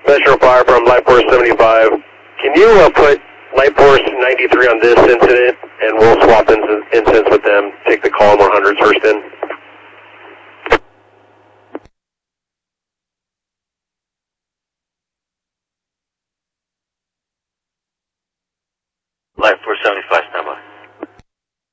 Metro Fire from Light Force 75. Can you put Light Force 93 on this incident, and we'll swap incidents with them, take the call on 100s for